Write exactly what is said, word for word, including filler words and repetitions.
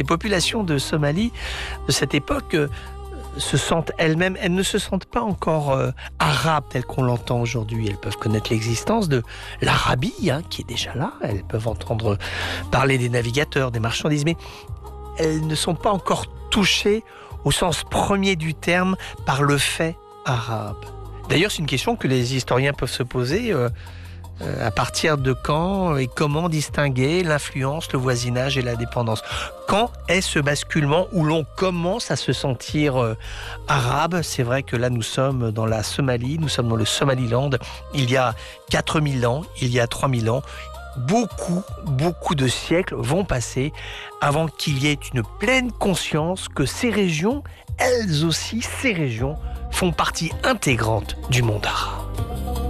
les populations de Somalie de cette époque euh, se sentent elles-mêmes, elles ne se sentent pas encore euh, arabes telles qu'on l'entend aujourd'hui. Elles peuvent connaître l'existence de l'Arabie, hein, qui est déjà là. Elles peuvent entendre parler des navigateurs, des marchandises, mais elles ne sont pas encore touchées au sens premier du terme par le fait arabe. D'ailleurs, c'est une question que les historiens peuvent se poser. Euh, euh, à partir de quand et comment distinguer l'influence, le voisinage et la dépendance? Quand est ce basculement où l'on commence à se sentir euh, arabe? C'est vrai que là, nous sommes dans la Somalie, nous sommes dans le Somaliland. Il y a quatre mille ans, il y a trois mille ans, beaucoup, beaucoup de siècles vont passer avant qu'il y ait une pleine conscience que ces régions, elles aussi, ces régions, font partie intégrante du monde arabe.